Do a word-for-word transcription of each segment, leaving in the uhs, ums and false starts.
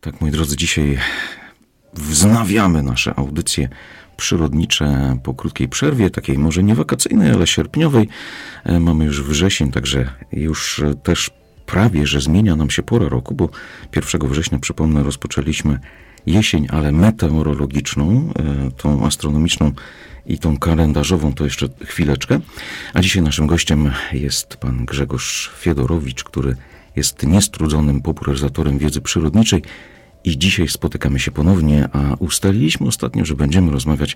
Tak, moi drodzy, dzisiaj wznawiamy nasze audycje przyrodnicze po krótkiej przerwie, takiej może nie wakacyjnej, ale sierpniowej. Mamy już wrzesień, także już też prawie, że zmienia nam się pora roku, bo pierwszego września, przypomnę, rozpoczęliśmy jesień, ale meteorologiczną, tą astronomiczną i tą kalendarzową to jeszcze chwileczkę. A dzisiaj naszym gościem jest pan Grzegorz Fiedorowicz, który jest niestrudzonym popularyzatorem wiedzy przyrodniczej i dzisiaj spotykamy się ponownie, a ustaliliśmy ostatnio, że będziemy rozmawiać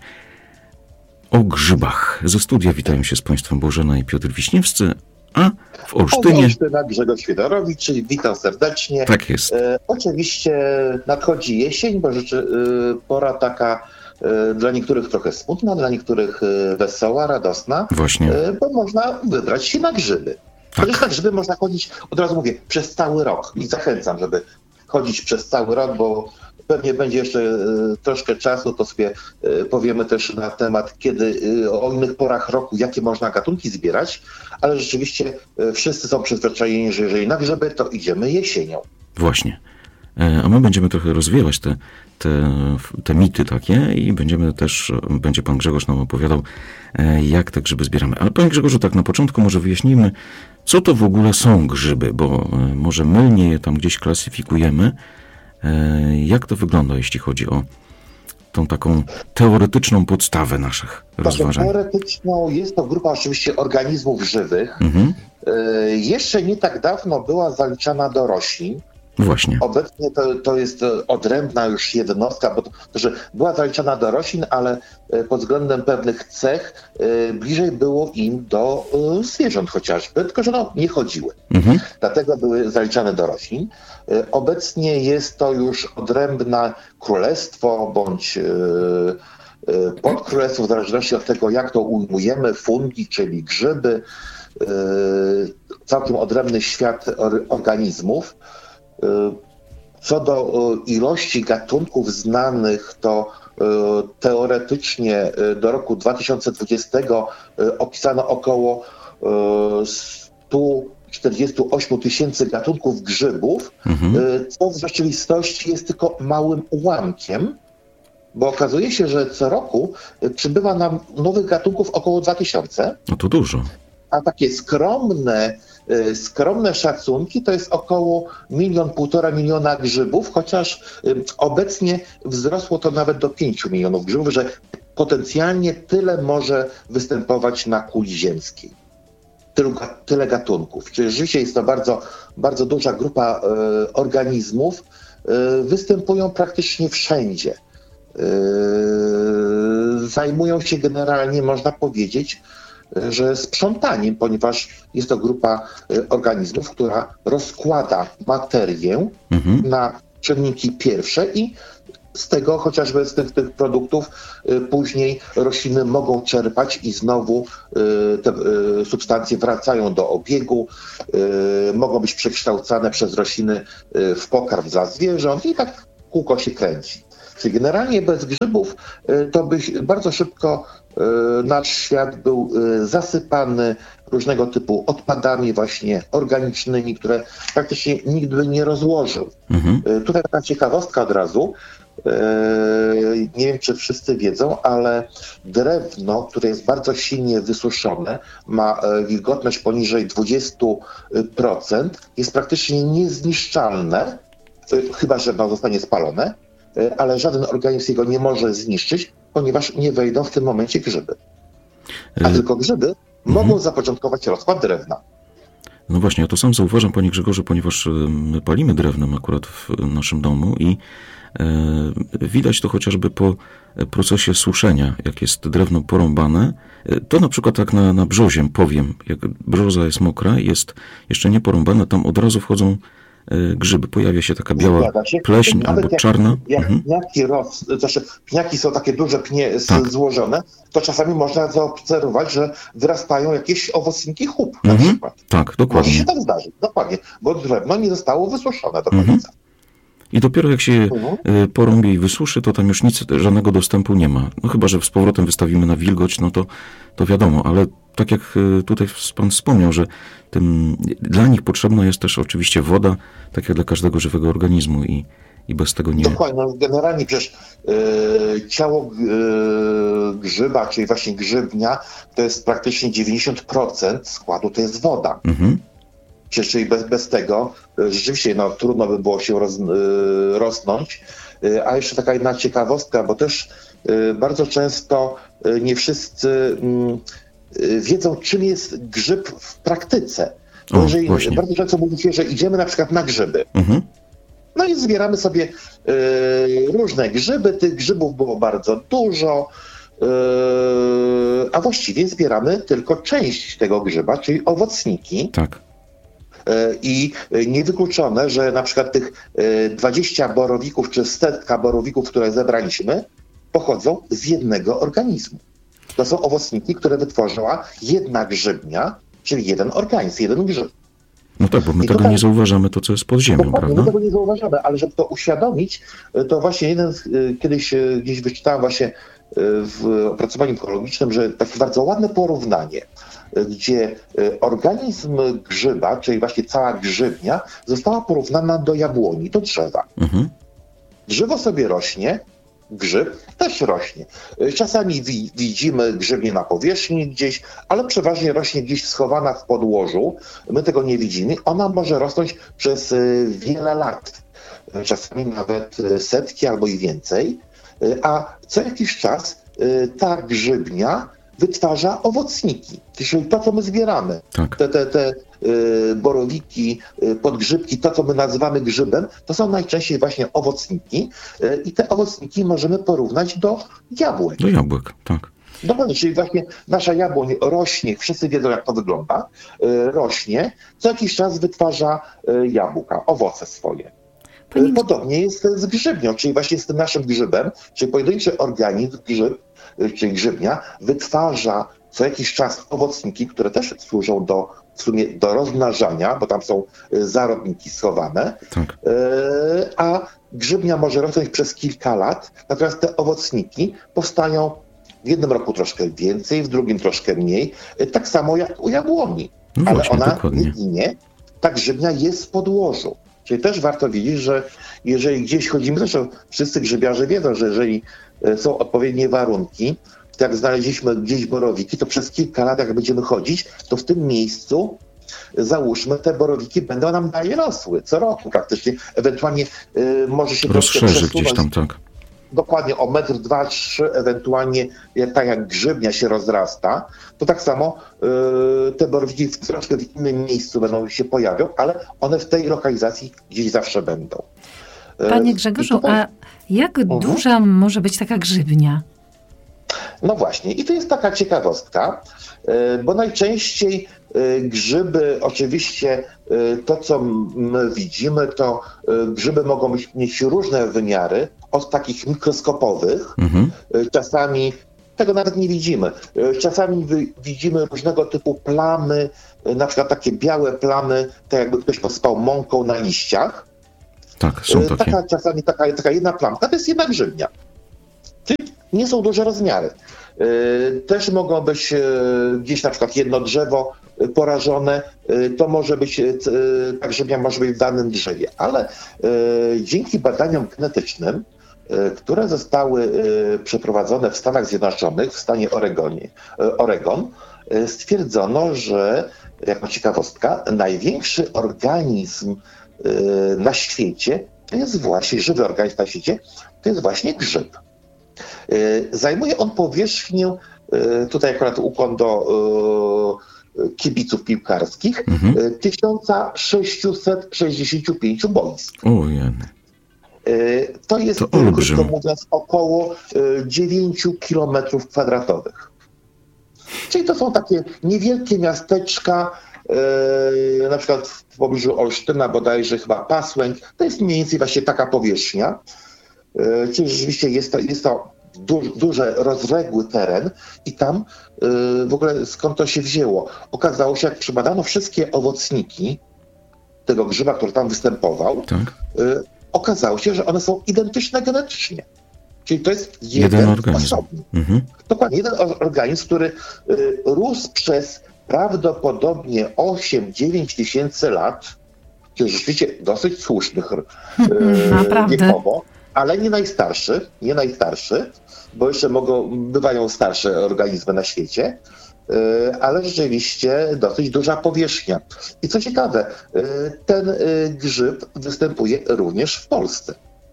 o grzybach. Ze studia witają się z państwem Bożena i Piotr Wiśniewscy, a w Olsztynie... Olsztyna Grzegorz Fiedorowicz, witam serdecznie. Tak jest. E, oczywiście nadchodzi jesień, bo rzeczy, e, pora taka e, dla niektórych trochę smutna, dla niektórych e, wesoła, radosna. Właśnie. E, bo można wybrać się na grzyby. Tak. Przecież na grzyby można chodzić, od razu mówię, przez cały rok. I zachęcam, żeby chodzić przez cały rok, bo pewnie będzie jeszcze e, troszkę czasu, to sobie e, powiemy też na temat, kiedy e, o innych porach roku, jakie można gatunki zbierać, ale rzeczywiście e, wszyscy są przyzwyczajeni, że jeżeli na grzyby, to idziemy jesienią. Właśnie. E, a my będziemy trochę rozwijać te, te, te mity takie i będziemy też, będzie pan Grzegorz nam opowiadał, e, jak te grzyby zbieramy. Ale panie Grzegorzu, tak na początku może wyjaśnijmy, co to w ogóle są grzyby, bo e, może mylnie je tam gdzieś klasyfikujemy. Jak to wygląda, jeśli chodzi o tą taką teoretyczną podstawę naszych rozważań? Teoretyczną jest to grupa oczywiście organizmów żywych. Mhm. Jeszcze nie tak dawno była zaliczana do roślin. Właśnie. Obecnie to, to jest odrębna już jednostka, bo to, to, że była zaliczana do roślin, ale pod względem pewnych cech bliżej było im do zwierząt chociażby, tylko że no, nie chodziły. Mhm. Dlatego były zaliczane do roślin. Obecnie jest to już odrębne królestwo bądź podkrólestwo, w zależności od tego, jak to ujmujemy, fungi, czyli grzyby, całkiem odrębny świat organizmów. Co do ilości gatunków znanych, to teoretycznie do roku dwa tysiące dwudziestego opisano około sto czterdzieści osiem tysięcy gatunków grzybów, mhm. co w rzeczywistości jest tylko małym ułamkiem, bo okazuje się, że co roku przybywa nam nowych gatunków około dwa tysiące. No to dużo. A takie skromne, skromne szacunki to jest około milion, półtora miliona grzybów, chociaż obecnie wzrosło to nawet do pięciu milionów grzybów, że potencjalnie tyle może występować na kuli ziemskiej. Tyle, tyle gatunków. Czyli rzeczywiście jest to bardzo, bardzo duża grupa e, organizmów. E, występują praktycznie wszędzie. E, zajmują się generalnie, można powiedzieć, że sprzątaniem, ponieważ jest to grupa organizmów, która rozkłada materię mhm. na czynniki pierwsze i z tego, chociażby z tych, tych produktów, później rośliny mogą czerpać i znowu te substancje wracają do obiegu, mogą być przekształcane przez rośliny w pokarm dla zwierząt i tak kółko się kręci. Czyli generalnie bez grzybów to by bardzo szybko nasz świat był zasypany różnego typu odpadami właśnie organicznymi, które praktycznie nikt by nie rozłożył. Mhm. Tutaj taka ciekawostka od razu. Nie wiem, czy wszyscy wiedzą, ale drewno, które jest bardzo silnie wysuszone, ma wilgotność poniżej dwadzieścia procent, jest praktycznie niezniszczalne, chyba że no, zostanie spalone, ale żaden organizm jego nie może zniszczyć, ponieważ nie wejdą w tym momencie grzyby. A tylko grzyby mhm. mogą zapoczątkować rozkład drewna. No właśnie, ja to sam zauważam, panie Grzegorzu, ponieważ my palimy drewnem akurat w naszym domu i e, widać to chociażby po procesie suszenia, jak jest drewno porąbane. To na przykład tak na, na brzozie powiem, jak brzoza jest mokra, jest jeszcze nie porąbane, tam od razu wchodzą grzyby. Pojawia się taka biała się. pleśń Nawet albo jak, czarna. Jak mhm. pniaki, roz, znaczy pniaki są takie duże pnie tak. złożone, to czasami można zaobserwować, że wyrastają jakieś owocniki chub mhm. na przykład. Tak, dokładnie. Może się tak zdarzyć, dokładnie, bo drewno nie zostało wysuszone do końca. Mhm. I dopiero jak się mhm. porąbie i wysuszy, to tam już nic, żadnego dostępu nie ma. No chyba, że z powrotem wystawimy na wilgoć, no to, to wiadomo, ale tak jak tutaj pan wspomniał, że tym, dla nich potrzebna jest też oczywiście woda, tak jak dla każdego żywego organizmu i, i bez tego nie... Dokładnie, no generalnie przecież yy, ciało yy, grzyba, czyli właśnie grzybnia, to jest praktycznie dziewięćdziesiąt procent składu, to jest woda. Mhm. Czyli bez, bez tego yy, rzeczywiście no, trudno by było się roz, yy, rosnąć. Yy, a jeszcze taka jedna ciekawostka, bo też yy, bardzo często yy, nie wszyscy yy, wiedzą, czym jest grzyb w praktyce. Bo O, jeżeli właśnie. bardzo często mówi się, że idziemy na przykład na grzyby. Mhm. No i zbieramy sobie y, różne grzyby. Tych grzybów było bardzo dużo, y, a właściwie zbieramy tylko część tego grzyba, czyli owocniki. Tak. Y, I niewykluczone, że na przykład tych y, dwadzieścia borowików czy setka borowików, które zebraliśmy, pochodzą z jednego organizmu. To są owocniki, które wytworzyła jedna grzybnia, czyli jeden organizm, jeden grzyb. No tak, bo my I tego tutaj, nie zauważamy, to co jest pod ziemią, prawda? My tego nie zauważamy, ale żeby to uświadomić, to właśnie jeden, kiedyś gdzieś wyczytałem właśnie w opracowaniu ekologicznym, że takie bardzo ładne porównanie, gdzie organizm grzyba, czyli właśnie cała grzybnia, została porównana do jabłoni, do drzewa. Mhm. Drzewo sobie rośnie, grzyb też rośnie. Czasami wi- widzimy grzybnię na powierzchni gdzieś, ale przeważnie rośnie gdzieś schowana w podłożu. My tego nie widzimy. Ona może rosnąć przez y, wiele lat. Czasami nawet y, setki albo i więcej. Y, a co jakiś czas y, ta grzybnia wytwarza owocniki, czyli to, co my zbieramy. Tak. Te, te, te y, borowiki, y, podgrzybki, to, co my nazywamy grzybem, to są najczęściej właśnie owocniki y, i te owocniki możemy porównać do jabłek. Do jabłek, tak. Dokładnie, czyli właśnie nasza jabłoń rośnie, wszyscy wiedzą, jak to wygląda, y, rośnie, co jakiś czas wytwarza y, jabłka, owoce swoje. Pani... Podobnie jest z grzybnią, czyli właśnie z tym naszym grzybem, czyli pojedynczy organizm, grzyb, czyli grzybnia, wytwarza co jakiś czas owocniki, które też służą do, w sumie do rozmnażania, bo tam są zarodniki schowane, tak. A grzybnia może rosnąć przez kilka lat, natomiast te owocniki powstają w jednym roku troszkę więcej, w drugim troszkę mniej, tak samo jak u jabłoni. No ale właśnie, ona dokładnie. Nie ginie, ta grzybnia jest w podłożu. Czyli też warto wiedzieć, że jeżeli gdzieś chodzimy, zresztą wszyscy grzybiarze wiedzą, że jeżeli są odpowiednie warunki, to jak znaleźliśmy gdzieś borowiki, to przez kilka lat jak będziemy chodzić, to w tym miejscu, załóżmy, te borowiki będą nam dalej rosły, co roku praktycznie, ewentualnie y, może się rozszerzy gdzieś tam, tak. Dokładnie o metr, dwa, trzy, ewentualnie jak, tak jak grzybnia się rozrasta, to tak samo y, te borowiki w troszkę w innym miejscu będą się pojawią, ale one w tej lokalizacji gdzieś zawsze będą. Panie Grzegorzu, tutaj... a jak uh-huh. duża może być taka grzybnia? No właśnie, i to jest taka ciekawostka, y, bo najczęściej y, grzyby, oczywiście y, to, co my widzimy, to y, grzyby mogą mieć, mieć różne wymiary, od takich mikroskopowych, mhm. czasami tego nawet nie widzimy. Czasami widzimy różnego typu plamy, na przykład takie białe plamy, tak jakby ktoś posypał mąką na liściach. Tak, są takie. Taka, czasami taka, taka jedna plamka, to jest jedna grzybnia. Czyli nie są duże rozmiary. Też mogą być gdzieś na przykład jedno drzewo porażone, to może być, ta grzybnia może być w danym drzewie, ale dzięki badaniom genetycznym, które zostały przeprowadzone w Stanach Zjednoczonych, w stanie Oregonie, Oregon, stwierdzono, że, jako ciekawostka, największy organizm na świecie, to jest właśnie, żywy organizm na świecie, to jest właśnie grzyb. Zajmuje on powierzchnię, tutaj akurat ukłon do kibiców piłkarskich, mhm. tysiąc sześćset sześćdziesiąt pięć boisk. Ojej. To jest, to krótko mówiąc, około dziewięć kilometrów kwadratowych. Czyli to są takie niewielkie miasteczka, yy, na przykład w pobliżu Olsztyna, bodajże chyba Pasłęk. To jest mniej więcej właśnie taka powierzchnia. Yy, czyli rzeczywiście jest to, jest to du, duży, rozległy teren i tam yy, w ogóle skąd to się wzięło? Okazało się, jak przebadano wszystkie owocniki tego grzyba, który tam występował, tak. yy, okazało się, że one są identyczne genetycznie. Czyli to jest jeden, jeden organizm. Osobny. Mhm. Dokładnie, jeden organizm, który y, rósł przez prawdopodobnie osiem dziewięć tysięcy lat czyli rzeczywiście dosyć słusznych e, wiekowo, ale nie najstarszy, nie najstarszy, bo jeszcze mogą, bywają starsze organizmy na świecie, e, ale rzeczywiście dosyć duża powierzchnia. I co ciekawe, e, ten e, grzyb występuje również w Polsce.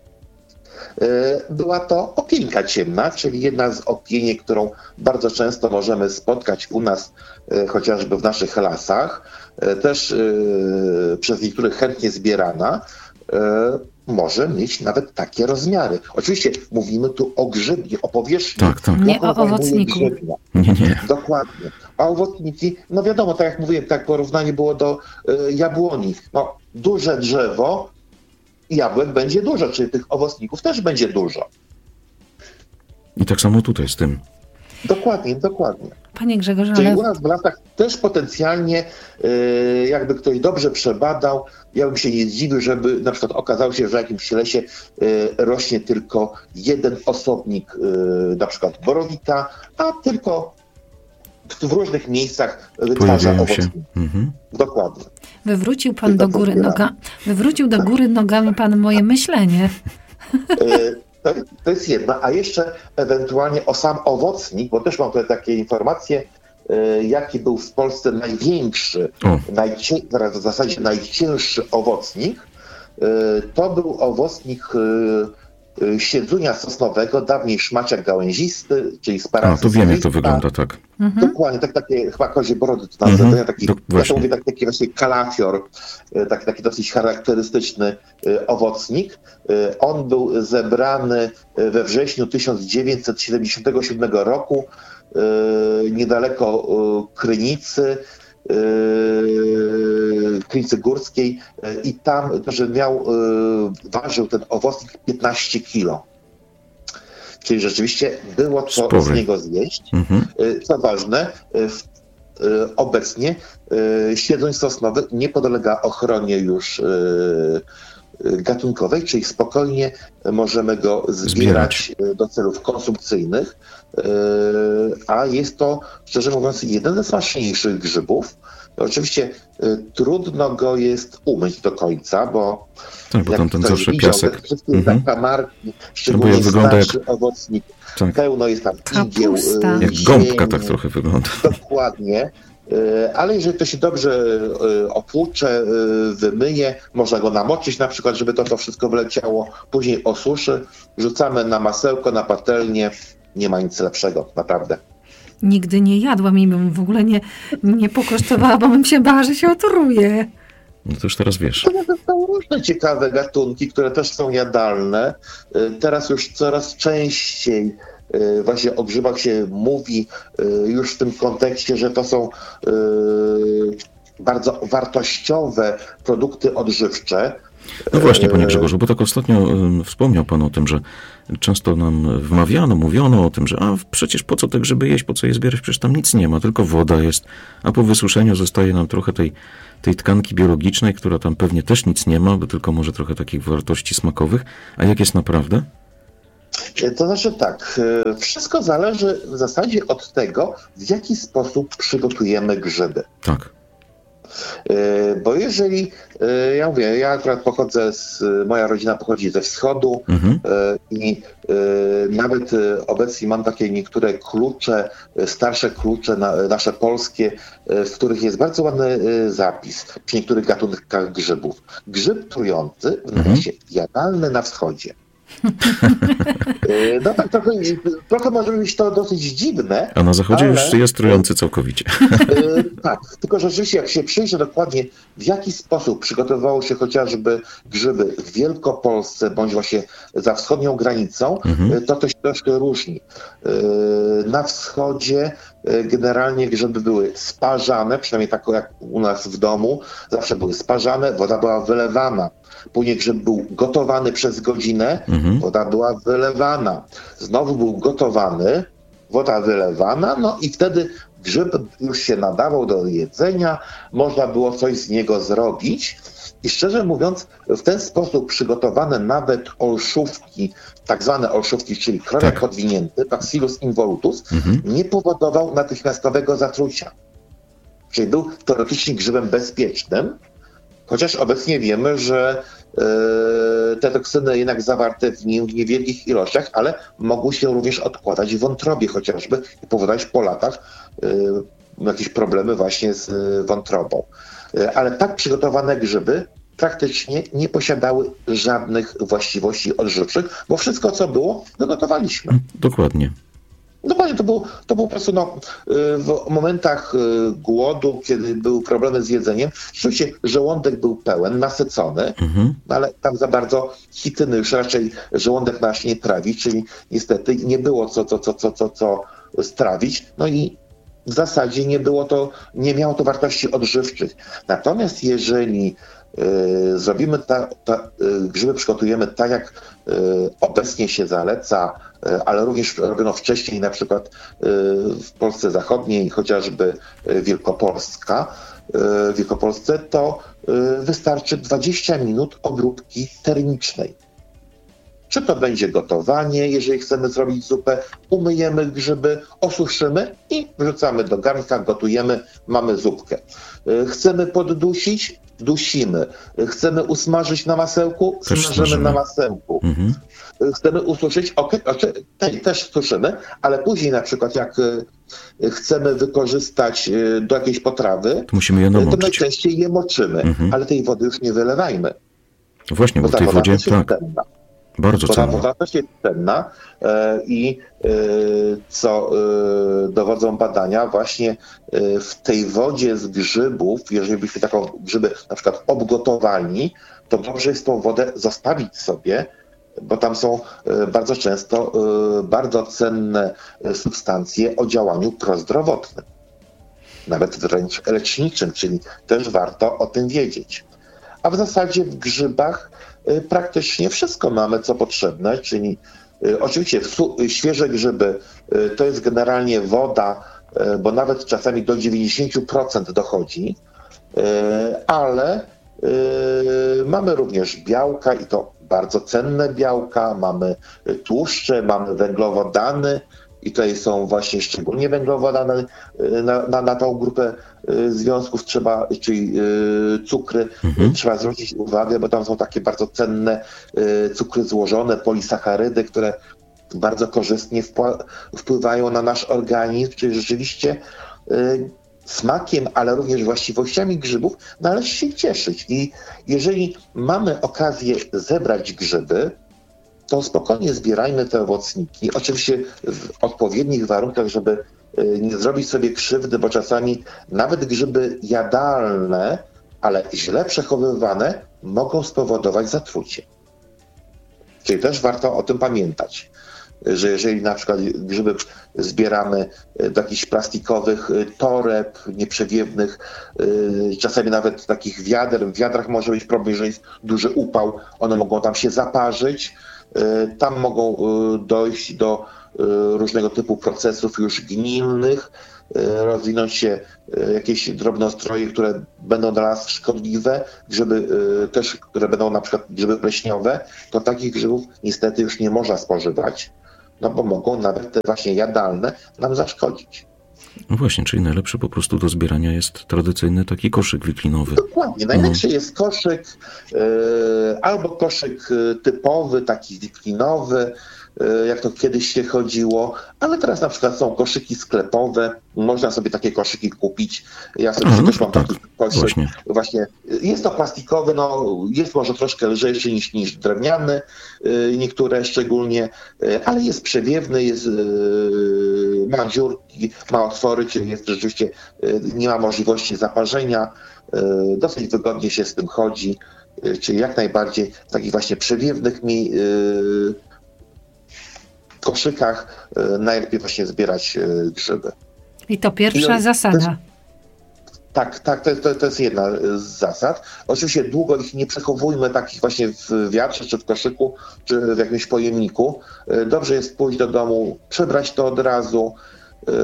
Była to opienka ciemna, czyli jedna z opieniek, którą bardzo często możemy spotkać u nas, chociażby w naszych lasach, też przez niektórych chętnie zbierana, może mieć nawet takie rozmiary. Oczywiście mówimy tu o grzybie, o powierzchni. Tak, tak. Nie o owocniku. Nie, nie. Dokładnie. A owocniki, no wiadomo, tak jak mówiłem, tak porównanie było do jabłoni. No, duże drzewo, jabłek będzie dużo, czyli tych owocników też będzie dużo. I tak samo tutaj z tym. Dokładnie, dokładnie. Panie Grzegorzu, czyli ale... u nas w lasach też potencjalnie, yy, jakby ktoś dobrze przebadał, ja bym się nie zdziwił, żeby na przykład okazało się, że w jakimś lesie yy, rośnie tylko jeden osobnik, yy, na przykład borowika, a tylko w różnych miejscach wytwarza owocniki. Mhm. Dokładnie. Wywrócił pan do góry noga... Wywrócił do góry nogami pan moje myślenie. To, to jest jedna, a jeszcze ewentualnie o sam owocnik, bo też mam tutaj takie informacje, jaki był w Polsce największy, najcie, w zasadzie najcięższy owocnik. To był owocnik siedzunia sosnowego, dawniej szmaciak gałęzisty, czyli sparacy. A, to wiem, jak to wygląda, tak. Mhm. Dokładnie, tak, takie chyba kozie brody to nazywa, mhm. taki, to ja to mówię, tak, taki właśnie kalafior, taki, taki dosyć charakterystyczny owocnik. On był zebrany we wrześniu tysiąc dziewięćset siedemdziesiątego siódmego roku niedaleko Krynicy, Krynicy Górskiej i tam, że miał, ważył ten owocnik piętnaście kilo. Czyli rzeczywiście było co Spory. z niego zjeść. Mhm. Co ważne, w, obecnie siedzoń sosnowy nie podlega ochronie już gatunkowej, czyli spokojnie możemy go zbierać, zbierać. do celów konsumpcyjnych, a jest to, szczerze mówiąc, jeden ze smaczniejszych grzybów. Oczywiście trudno go jest umyć do końca, bo tak, bo tam ten zawsze widział, piasek. Te wszystkie mhm. zakamarki, szczególnie no wygląda starszy jak... owocnik, tak. pełno jest tam igieł. Jak gąbka tak trochę wygląda. Dokładnie. Ale jeżeli to się dobrze opłucze, wymyje, można go namoczyć na przykład, żeby to, to wszystko wleciało, później osuszy, rzucamy na masełko, na patelnię, nie ma nic lepszego, naprawdę. Nigdy nie jadłam i bym w ogóle nie, nie pokosztowała, bo bym się bała, że się otruje. No to już teraz wiesz. To są różne ciekawe gatunki, które też są jadalne. Teraz już coraz częściej właśnie o grzybach się mówi już w tym kontekście, że to są bardzo wartościowe produkty odżywcze. No właśnie, panie Grzegorzu, bo tak ostatnio wspomniał pan o tym, że często nam wmawiano, mówiono o tym, że a przecież po co te grzyby jeść, po co je zbierać, przecież tam nic nie ma, tylko woda jest, a po wysuszeniu zostaje nam trochę tej, tej tkanki biologicznej, która tam pewnie też nic nie ma, bo tylko może trochę takich wartości smakowych. A jak jest naprawdę? To znaczy tak, wszystko zależy w zasadzie od tego, w jaki sposób przygotujemy grzyby. Tak. Bo jeżeli, ja mówię, ja akurat pochodzę z, moja rodzina pochodzi ze wschodu mhm. i nawet obecnie mam takie niektóre klucze, starsze klucze nasze polskie, w których jest bardzo ładny zapis przy niektórych gatunkach grzybów. Grzyb trujący w nawiasie mhm. jadalny na wschodzie. No tak, trochę, trochę może być to dosyć dziwne. A na zachodzie ale... już jest trujący całkowicie. Tak, tylko że rzeczywiście jak się przyjrzy dokładnie, w jaki sposób przygotowywało się chociażby grzyby w Wielkopolsce, bądź właśnie za wschodnią granicą, mhm. to to się troszkę różni. Na wschodzie generalnie grzyby były sparzane, przynajmniej tak jak u nas w domu, zawsze były sparzane, woda była wylewana. Później grzyb był gotowany przez godzinę, mhm. woda była wylewana. Znowu był gotowany, woda wylewana, no i wtedy grzyb już się nadawał do jedzenia, można było coś z niego zrobić. I szczerze mówiąc, w ten sposób przygotowane nawet olszówki, tak zwane olszówki, czyli krowek tak. podwinięty, Bacillus involutus, mhm. nie powodował natychmiastowego zatrucia. Czyli był teoretycznie grzybem bezpiecznym, Chociaż obecnie wiemy, że yy, te toksyny jednak zawarte w nim w niewielkich ilościach, ale mogą się również odkładać w wątrobie chociażby i powodować po latach yy, jakieś problemy właśnie z yy, wątrobą. Yy, ale tak przygotowane grzyby praktycznie nie posiadały żadnych właściwości odżywczych, bo wszystko, co było, dogotowaliśmy. Dokładnie. Dokładnie, to było, to było po prostu no, w momentach głodu, kiedy były problemy z jedzeniem, rzeczywiście żołądek był pełen, nasycony, mhm. no, ale tam za bardzo chityny już raczej żołądek nasz nie trawi, czyli niestety nie było co, co, co, co, co, co strawić, no i w zasadzie nie było to, nie miało to wartości odżywczych. Natomiast jeżeli y, zrobimy ta, ta, y, grzyby przygotujemy tak, jak y, obecnie się zaleca, y, ale również robiono wcześniej, na przykład y, w Polsce Zachodniej, chociażby y, Wielkopolska, y, w Wielkopolsce, to y, wystarczy dwadzieścia minut obróbki termicznej. Czy to będzie gotowanie, jeżeli chcemy zrobić zupę, umyjemy grzyby, osuszymy i wrzucamy do garnka, gotujemy, mamy zupkę. Chcemy poddusić, dusimy. Chcemy usmażyć na masełku, smażymy na masełku. Mhm. Chcemy ususzyć, ok, te, też suszymy, ale później na przykład jak chcemy wykorzystać do jakiejś potrawy, to musimy je namoczyć. To najczęściej je moczymy, mhm. ale tej wody już nie wylewajmy. Właśnie, bo, bo w tej wodzie, tak. Cenna. Bardzo Bo ta woda też jest cenna e, i e, co e, dowodzą badania, właśnie e, w tej wodzie z grzybów, jeżeli byśmy taką grzyby na przykład obgotowali, to dobrze jest tą wodę zostawić sobie, bo tam są e, bardzo często e, bardzo cenne substancje o działaniu prozdrowotnym, nawet wręcz leczniczym, czyli też warto o tym wiedzieć. A w zasadzie w grzybach praktycznie wszystko mamy, co potrzebne, czyli y, oczywiście świeże grzyby y, to jest generalnie woda, y, bo nawet czasami do dziewięćdziesiąt procent dochodzi, y, ale y, mamy również białka i to bardzo cenne białka, mamy tłuszcze, mamy węglowodany i tutaj są właśnie szczególnie węglowodany na, na, na tą grupę związków trzeba, czyli cukry, mhm. trzeba zwrócić uwagę, bo tam są takie bardzo cenne cukry złożone, polisacharydy, które bardzo korzystnie wpływają na nasz organizm, czyli rzeczywiście smakiem, ale również właściwościami grzybów należy się cieszyć. I jeżeli mamy okazję zebrać grzyby, to spokojnie zbierajmy te owocniki, oczywiście w odpowiednich warunkach, żeby nie zrobić sobie krzywdy, bo czasami nawet grzyby jadalne, ale źle przechowywane, mogą spowodować zatrucie. Czyli też warto o tym pamiętać, że jeżeli na przykład grzyby zbieramy do jakichś plastikowych toreb nieprzewiewnych, czasami nawet takich wiader, w wiadrach może być problem, jeżeli jest duży upał, one mogą tam się zaparzyć, tam mogą dojść do różnego typu procesów już gnilnych, rozwinąć się jakieś drobnostroje, które będą dla nas szkodliwe, grzyby też, które będą na przykład grzyby pleśniowe, to takich grzybów niestety już nie można spożywać, no bo mogą nawet te właśnie jadalne nam zaszkodzić. No właśnie, czyli najlepszy po prostu do zbierania jest tradycyjny taki koszyk wiklinowy. Dokładnie, najlepszy mhm. jest koszyk y, albo koszyk typowy, taki wiklinowy, y, jak to kiedyś się chodziło, ale teraz na przykład są koszyki sklepowe, można sobie takie koszyki kupić. Ja sobie A, też no, mam tak, taki koszyk. Właśnie. właśnie. Jest to plastikowy, no, jest może troszkę lżejszy niż, niż drewniany, y, niektóre szczególnie, y, ale jest przewiewny, jest, y, ma dziurki, ma otwory, czyli jest rzeczywiście, y, nie ma możliwości zaparzenia, y, dosyć wygodnie się z tym chodzi, y, czyli jak najbardziej w takich właśnie przewiewnych mi, y, koszykach y, najlepiej właśnie zbierać y, grzyby. I to pierwsza I, zasada. To jest, tak, tak, to, to, to jest jedna z zasad. Oczywiście długo ich nie przechowujmy takich właśnie w wiatrze, czy w koszyku, czy w jakimś pojemniku. Y, dobrze jest pójść do domu, przebrać to od razu y,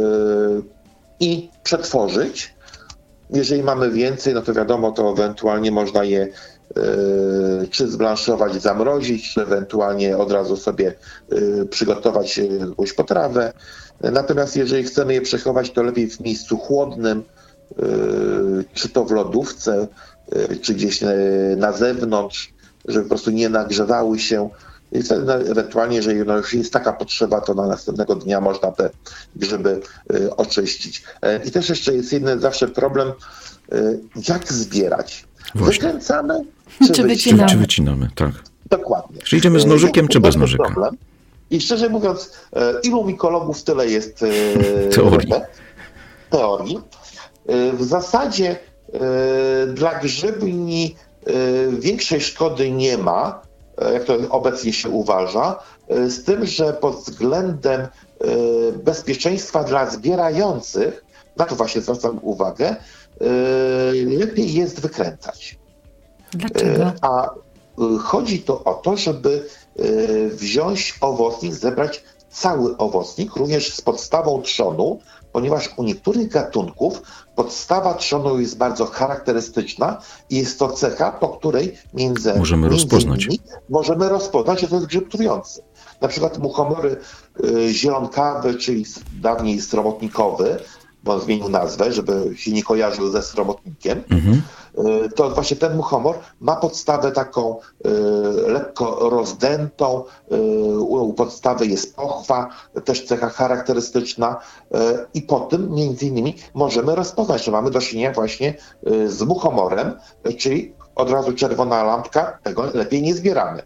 i przetworzyć. Jeżeli mamy więcej, no to wiadomo, to ewentualnie można je Yy, czy zblanszować, zamrozić, czy ewentualnie od razu sobie yy, przygotować jakąś potrawę. Natomiast jeżeli chcemy je przechować, to lepiej w miejscu chłodnym, yy, czy to w lodówce, czy gdzieś na zewnątrz, żeby po prostu nie nagrzewały się. I wtedy no, ewentualnie, jeżeli no, już jest taka potrzeba, to na następnego dnia można te grzyby y, oczyścić. Y, I też jeszcze jest jeden zawsze problem, y, jak zbierać. Właśnie. Wykręcamy, czy, czy wycinamy? Czy, czy wycinamy, tak. Dokładnie. Czy idziemy z nożykiem, y, czy bez nożyka? Problem. I szczerze mówiąc, y, ilu mikologów tyle jest y, teorii. teorii. Y, w zasadzie y, dla grzybni y, większej szkody nie ma, jak to obecnie się uważa, z tym, że pod względem bezpieczeństwa dla zbierających, na to właśnie zwracam uwagę, lepiej jest wykręcać. Dlaczego? A chodzi to o to, żeby wziąć owocnik, zebrać cały owocnik, również z podstawą trzonu, ponieważ u niektórych gatunków podstawa trzonu jest bardzo charakterystyczna i jest to cecha, po której między, możemy między rozpoznać. innymi możemy rozpoznać, że to jest grzyb trujący. Na przykład muchomory y, zielonkawy, czyli dawniej sromotnikowy, bo on zmienił nazwę, żeby się nie kojarzył ze sromotnikiem, mhm. y, to właśnie ten muchomor ma podstawę taką y, lekko rozdętą, y, u podstawy jest pochwa, też cecha charakterystyczna y, i po tym między innymi możemy rozpoznać, że mamy do czynienia właśnie y, z muchomorem, y, czyli od razu czerwona lampka, tego lepiej nie zbieramy.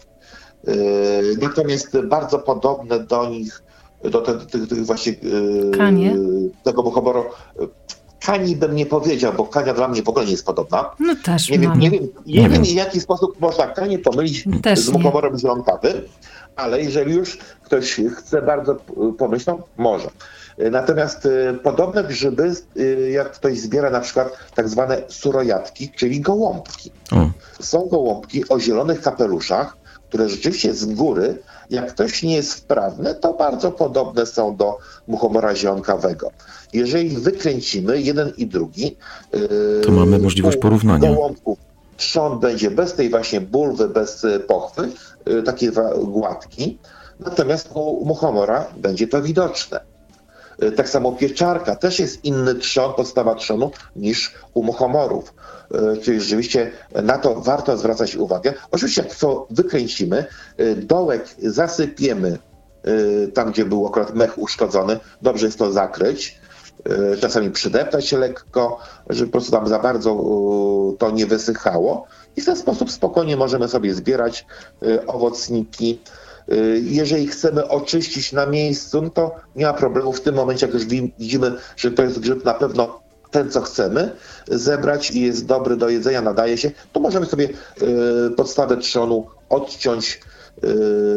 Y, natomiast bardzo podobne do nich do tych te, te, te właśnie Kanie? tego muchomoru. Kani bym nie powiedział, bo kania dla mnie w ogóle nie jest podobna. No też nie, wiem, nie wiem, nie, nie wiem, wiem, w jaki sposób można kanie pomylić też z muchomorem zielonkawym, ale jeżeli już ktoś chce bardzo pomyśleć, no może. Natomiast podobne grzyby, jak ktoś zbiera na przykład tak zwane surojatki, czyli gołąbki. O. Są gołąbki o zielonych kapeluszach, które rzeczywiście z góry, jak ktoś nie jest wprawny, to bardzo podobne są do muchomora zielonkawego. Jeżeli wykręcimy jeden i drugi, to mamy możliwość porównania. Gołąbków trzon będzie bez tej właśnie bulwy, bez pochwy, takie gładki, natomiast u muchomora będzie to widoczne. Tak samo pieczarka, też jest inny trzon, podstawa trzonu niż u muchomorów. Czyli rzeczywiście na to warto zwracać uwagę. Oczywiście jak to wykręcimy, dołek zasypiemy tam, gdzie był akurat mech uszkodzony, dobrze jest to zakryć, czasami przydeptać się lekko, żeby po prostu tam za bardzo to nie wysychało i w ten sposób spokojnie możemy sobie zbierać owocniki. Jeżeli chcemy oczyścić na miejscu, no to nie ma problemu. W tym momencie, jak już widzimy, że to jest grzyb na pewno ten, co chcemy zebrać i jest dobry do jedzenia, nadaje się, to możemy sobie y, podstawę trzonu odciąć, y,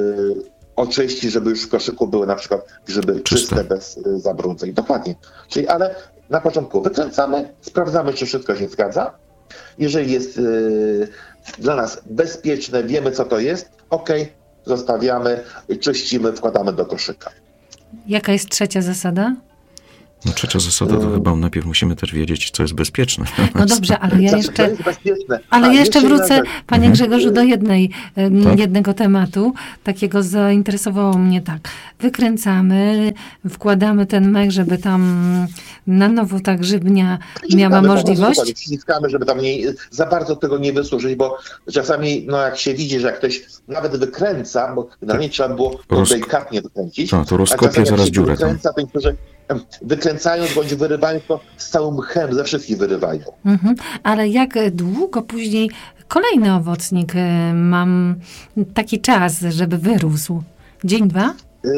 oczyścić, żeby już w koszyku były na przykład grzyby czyste, czyste bez y, zabrudzeń. Dokładnie. Czyli, ale na początku wykręcamy, sprawdzamy, czy wszystko się zgadza. Jeżeli jest y, dla nas bezpieczne, wiemy, co to jest, okej, okay, zostawiamy, czyścimy, wkładamy do koszyka. Jaka jest trzecia zasada? No, trzecia zasada to chyba najpierw musimy też wiedzieć, co jest bezpieczne. No dobrze, ale ja jeszcze, jest bezpieczne. ale A, ja jeszcze wrócę, jedna... panie mhm. Grzegorzu, do jednej, tak? jednego tematu. Takiego zainteresowało mnie tak. Wykręcamy, wkładamy ten mech, żeby tam na nowo ta grzybnia miała możliwość. Wciskamy, żeby tam nie, za bardzo tego nie wysłużyć, bo czasami, no jak się widzi, że jak ktoś nawet wykręca, bo generalnie tak. trzeba było Roz... delikatnie wykręcić. No, to rozkopie zaraz dziurę tam. To niektórzy wykręcając bądź wyrywają, to z całym mchem ze wszystkich wyrywają. Mhm. Ale jak długo później kolejny owocnik mam taki czas, żeby wyrósł? Dzień, dwa?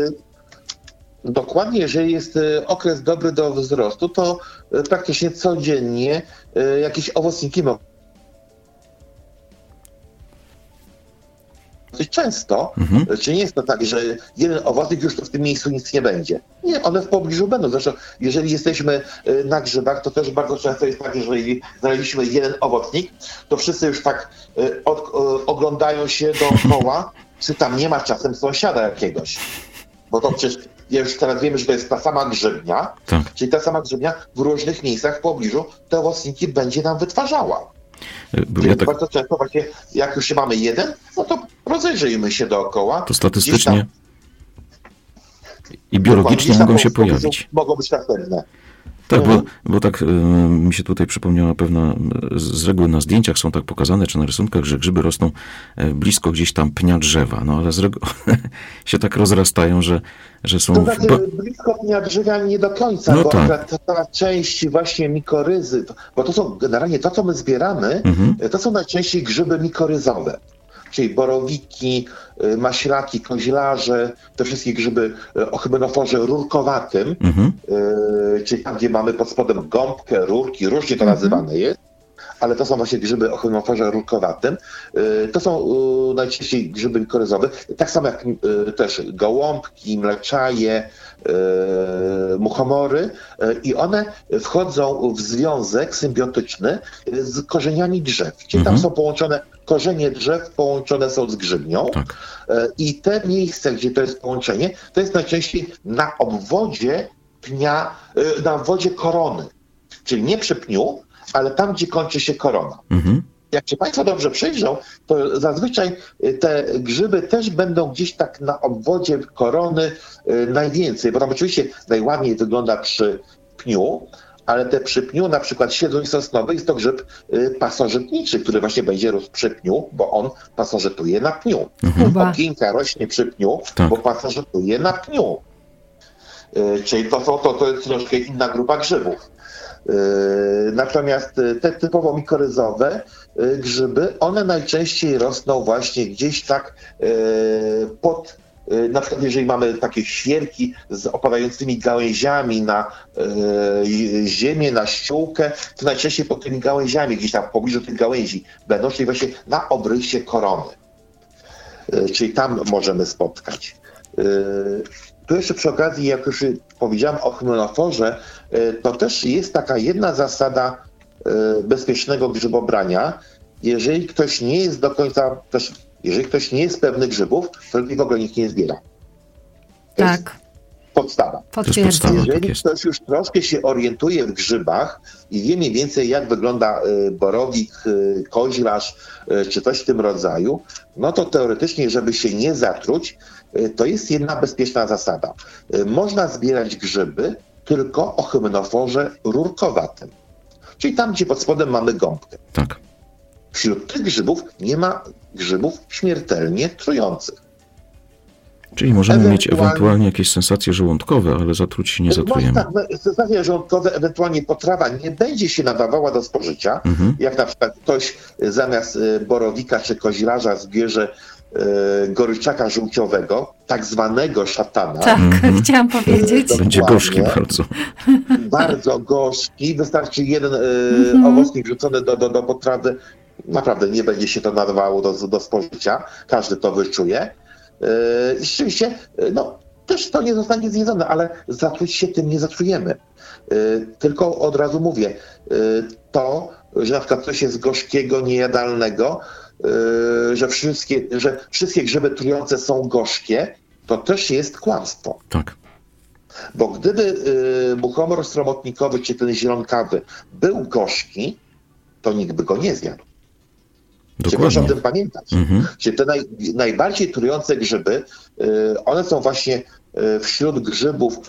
Dokładnie, jeżeli jest okres dobry do wzrostu, to praktycznie codziennie jakieś owocniki mogą. Dosyć często, mhm. czy nie jest to tak, że jeden owocnik już to w tym miejscu nic nie będzie. Nie, one w pobliżu będą. Zresztą jeżeli jesteśmy na grzybach, to też bardzo często jest tak, że jeżeli znaleźliśmy jeden owocnik, to wszyscy już tak od, oglądają się dookoła, czy tam nie ma czasem sąsiada jakiegoś. Bo to przecież już teraz wiemy, że to jest ta sama grzybnia, tak. czyli ta sama grzybnia w różnych miejscach w pobliżu te owocniki będzie nam wytwarzała. Ja tak... Bardzo często właśnie, jak już mamy jeden, no to rozejrzyjmy się dookoła. To statystycznie i biologicznie mogą się pojawić. Mogą być następne. Tak, bo, bo tak y, mi się tutaj przypomniała pewna, z reguły na zdjęciach są tak pokazane, czy na rysunkach, że grzyby rosną blisko gdzieś tam pnia drzewa, no ale z reguły się tak rozrastają, że, że są... To znaczy, ba... blisko pnia drzewa nie do końca, no bo tak. ta, ta część właśnie mikoryzy, to, bo to są generalnie to, co my zbieramy, mhm. to są najczęściej grzyby mikoryzowe. Czyli borowiki, maślaki, koźlarze, te wszystkie grzyby o hybenoforze rurkowatym, mhm. y, czyli tam, gdzie mamy pod spodem gąbkę, rurki, różnie to mhm. nazywane jest, ale to są właśnie grzyby o hybenoforze rurkowatym. Y, to są y, najczęściej grzyby mikoryzowe, tak samo jak y, też gołąbki, mleczaje, y, muchomory y, i one wchodzą w związek symbiotyczny z korzeniami drzew. Czyli mhm. tam są połączone korzenie drzew połączone są z grzybnią tak. i te miejsce, gdzie to jest połączenie, to jest najczęściej na obwodzie pnia, na obwodzie korony. Czyli nie przy pniu, ale tam, gdzie kończy się korona. Mhm. Jak się Państwo dobrze przyjrzą, to zazwyczaj te grzyby też będą gdzieś tak na obwodzie korony najwięcej, bo tam oczywiście najładniej wygląda przy pniu, ale te przy pniu, na przykład siedzoń sosnowy, jest to grzyb y, pasożytniczy, który właśnie będzie rósł przy pniu, bo on pasożytuje na pniu. Mhm. Okinka rośnie przy pniu, tak. bo pasożytuje na pniu. Y, czyli to, to, to, to jest troszkę inna grupa grzybów. Y, natomiast te typowo mikoryzowe y, grzyby, one najczęściej rosną właśnie gdzieś tak y, pod na przykład jeżeli mamy takie świerki z opadającymi gałęziami na e, ziemię, na ściółkę, to najczęściej pod tymi gałęziami, gdzieś tam w pobliżu tych gałęzi będą, czyli właśnie na obrysie korony. E, czyli tam możemy spotkać. E, tu jeszcze przy okazji, jak już powiedziałem o hymenoforze, e, to też jest taka jedna zasada e, bezpiecznego grzybobrania. Jeżeli ktoś nie jest do końca też Jeżeli ktoś nie jest pewny grzybów, to lepiej w ogóle nikt nie zbiera. To tak. Jest podstawa. Potwierdzam. Jeżeli tak ktoś już troszkę się orientuje w grzybach i wie mniej więcej, jak wygląda borowik, koźlarz czy coś w tym rodzaju, no to teoretycznie, żeby się nie zatruć, to jest jedna bezpieczna zasada. Można zbierać grzyby tylko o hymenoforze rurkowatym. Czyli tam, gdzie pod spodem mamy gąbkę. Tak. Wśród tych grzybów nie ma grzybów śmiertelnie trujących. Czyli możemy ewentualnie... mieć ewentualnie jakieś sensacje żołądkowe, ale zatruć się nie zatrujemy. Tak, sensacje żołądkowe, ewentualnie potrawa nie będzie się nadawała do spożycia. Mhm. Jak na przykład ktoś zamiast borowika czy koźlarza zbierze e, goryczaka żółciowego, tak zwanego szatana. Tak, mhm. chciałam powiedzieć. Będzie gorzki bardzo. Bardzo gorzki. Wystarczy jeden e, mhm. owocnik wrzucony do, do, do potrawy. Naprawdę nie będzie się to nadawało do, do spożycia. Każdy to wyczuje. I rzeczywiście, no, też to nie zostanie zjedzone, ale zatruć się tym nie zatrujemy. Tylko od razu mówię, to, że na przykład coś jest gorzkiego, niejadalnego, że wszystkie, że wszystkie grzyby trujące są gorzkie, to też jest kłamstwo. Tak. Bo gdyby muchomor stromotnikowy czy ten zielonkawy był gorzki, to nikt by go nie zjadł. Proszę o tym pamiętać. Mhm. Czyli te naj, najbardziej trujące grzyby, y, one są właśnie y, wśród grzybów